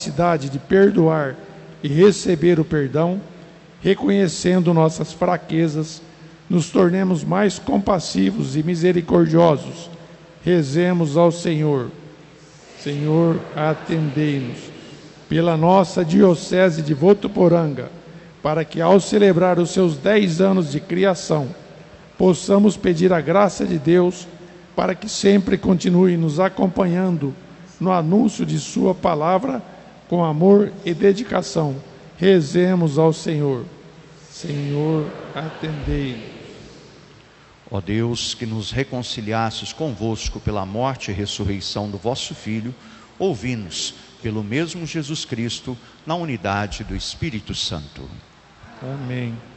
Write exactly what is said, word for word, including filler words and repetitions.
capacidade de perdoar e receber o perdão, reconhecendo nossas fraquezas, nos tornemos mais compassivos e misericordiosos. Rezemos ao Senhor. Senhor, atendei-nos. Pela nossa Diocese de Votuporanga, para que ao celebrar os seus dez anos de criação, possamos pedir a graça de Deus para que sempre continue nos acompanhando no anúncio de sua palavra com amor e dedicação. Rezemos ao Senhor. Senhor, atendei-nos. Ó Deus, que nos reconciliastes convosco pela morte e ressurreição do vosso Filho, ouvi-nos pelo mesmo Jesus Cristo, na unidade do Espírito Santo. Amém.